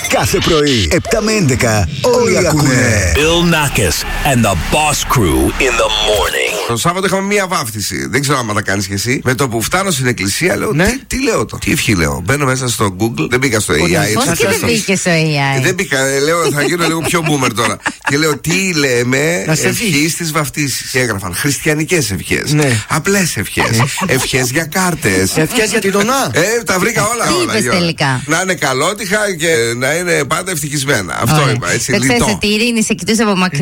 Κάθε πρωί, 7 με 11, όλοι ακούνε. Bill Nackis and the Boss Crew in the morning. Το Σάββατο είχαμε μία βάφτιση. Δεν ξέρω αν τα κάνεις κι εσύ. Με το που φτάνω στην εκκλησία λέω, ναι. τι λέω το. Τι ευχή λέω. Μπαίνω μέσα στο Google, δεν μπήκα στο AI. Πώς και δεν μπήκε στο AI. Δεν μπήκα, λέω θα γίνω λίγο πιο boomer τώρα. Και λέω τι λέμε ευχή στις βαφτίσεις. Και έγραφαν χριστιανικές ευχές. Ναι. Απλές ευχές. Ευχές για κάρτες. Ευχές για την Δονά. Τα βρήκα όλα. Τι είπες τελικά? Να είναι καλότυχα και να είναι πάντα ευτυχισμένα. Αυτό είπα. Δεν ξέρεις ότι η Ειρήνη σε κοιτούσε από μακριά.